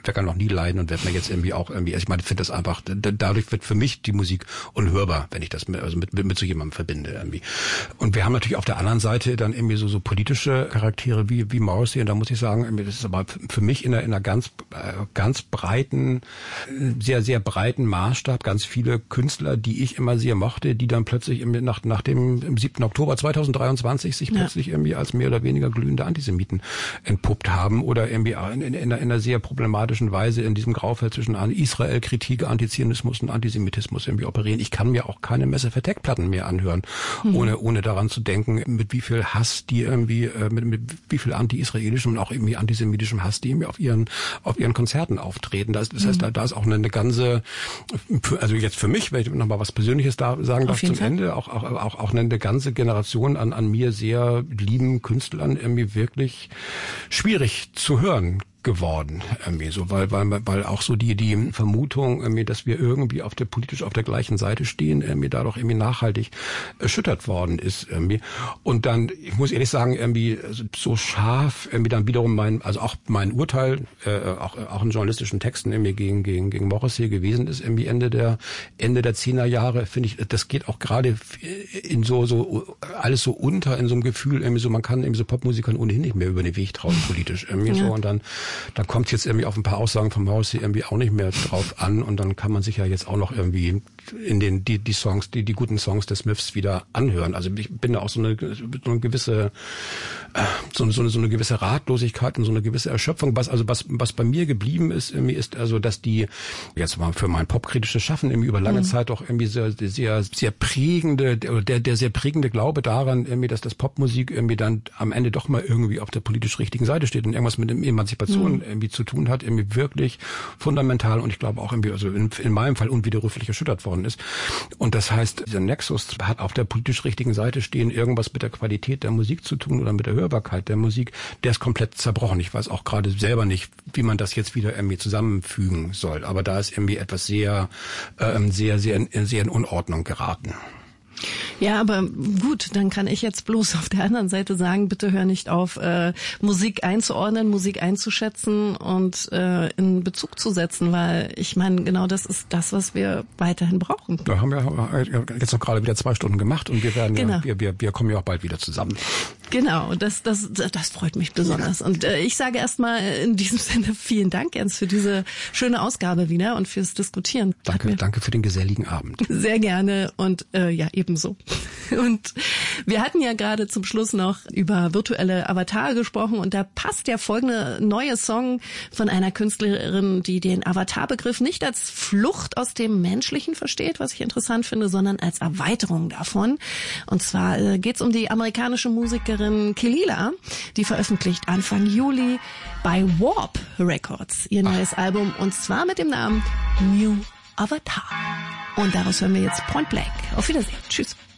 Handwerker noch nie leiden und werde mir jetzt irgendwie auch irgendwie, ich meine, ich finde das einfach, dadurch wird für mich die Musik unhörbar, wenn ich das mit so jemandem verbinde irgendwie. Und wir haben natürlich auf der anderen Seite dann irgendwie so politische Charaktere wie Morrissey, und da muss ich sagen, das ist aber für mich in einer ganz breiten, sehr, sehr breiten Maßstab, ganz viele Künstler, die ich immer sehr mochte, die dann plötzlich nach dem 7. Oktober 2023 sich plötzlich irgendwie als mehr oder weniger glühende Antisemiten entpuppt haben oder irgendwie in einer sehr problematischen Weise in diesem Graufeld zwischen Israel-Kritik, Antizionismus und Antisemitismus irgendwie operieren. Ich kann mir auch keine Massive Attack-Platten mehr anhören, ohne daran zu denken, mit wie viel Hass die irgendwie, mit wie viel anti-israelischem und auch irgendwie antisemitischem Hass die irgendwie auf ihren Konzerten auftreten. Das heißt, da ist auch eine ganze, also jetzt für mich, wenn ich noch mal was Persönliches da sagen darf zum Ende, auch eine ganze Generation an mir sehr lieben Künstlern irgendwie wirklich schwierig zu hören geworden, irgendwie so, weil auch so die Vermutung, irgendwie, dass wir irgendwie politisch auf der gleichen Seite stehen, irgendwie dadurch irgendwie nachhaltig erschüttert worden ist, irgendwie. Und dann, ich muss ehrlich sagen, irgendwie so scharf, irgendwie dann wiederum mein Urteil, auch in journalistischen Texten irgendwie gegen Morrissey gewesen ist, irgendwie Ende der 10er Jahre, finde ich, das geht auch gerade in so alles so unter in so einem Gefühl, irgendwie so, man kann irgendwie so Popmusikern ohnehin nicht mehr über den Weg trauen, politisch, irgendwie so, und dann kommt jetzt irgendwie auf ein paar Aussagen von Morrissey irgendwie auch nicht mehr drauf an, und dann kann man sich ja jetzt auch noch irgendwie in die Songs, die guten Songs der Smiths wieder anhören. Also ich bin da auch so eine gewisse Ratlosigkeit und so eine gewisse Erschöpfung. Was bei mir geblieben ist, irgendwie ist also, dass die jetzt mal für mein popkritisches Schaffen irgendwie über lange Zeit auch irgendwie sehr, sehr, sehr prägende, der sehr prägende Glaube daran, irgendwie, dass das Popmusik irgendwie dann am Ende doch mal irgendwie auf der politisch richtigen Seite steht und irgendwas mit Emanzipation irgendwie zu tun hat, irgendwie wirklich fundamental und ich glaube auch irgendwie, also in meinem Fall unwiderruflich erschüttert worden ist. Und das heißt, dieser Nexus hat auf der politisch richtigen Seite stehen irgendwas mit der Qualität der Musik zu tun oder mit der Hörbarkeit der Musik, der ist komplett zerbrochen. Ich weiß auch gerade selber nicht, wie man das jetzt wieder irgendwie zusammenfügen soll. Aber da ist irgendwie etwas sehr, sehr in Unordnung geraten. Ja, aber gut, dann kann ich jetzt bloß auf der anderen Seite sagen, bitte hör nicht auf, Musik einzuordnen, Musik einzuschätzen und in Bezug zu setzen, weil ich meine, genau das ist das, was wir weiterhin brauchen. Da haben wir jetzt noch gerade wieder 2 Stunden gemacht und wir werden wir kommen ja auch bald wieder zusammen. Genau, das freut mich besonders. Ja. Und ich sage erstmal in diesem Sinne vielen Dank, Ernst, für diese schöne Ausgabe wieder und fürs Diskutieren. Danke für den geselligen Abend. Sehr gerne und ja, ebenso. Und wir hatten ja gerade zum Schluss noch über virtuelle Avatare gesprochen und da passt der folgende neue Song von einer Künstlerin, die den Avatar-Begriff nicht als Flucht aus dem Menschlichen versteht, was ich interessant finde, sondern als Erweiterung davon. Und zwar geht's um die amerikanische Musikerin Kehlila, die veröffentlicht Anfang Juli bei Warp Records ihr neues Album und zwar mit dem Namen New Avatar. Und daraus hören wir jetzt Point Blank. Auf Wiedersehen. Tschüss.